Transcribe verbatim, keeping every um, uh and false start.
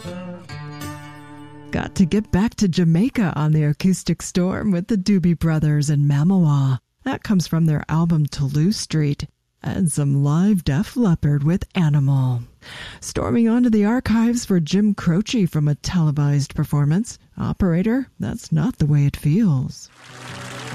Got to get back to Jamaica on the Acoustic Storm with the Doobie Brothers and Mamawa. That comes from their album Toulouse Street. And some live Def Leppard with Animal. Storming onto the archives for Jim Croce from a televised performance. Operator, that's not the way it feels.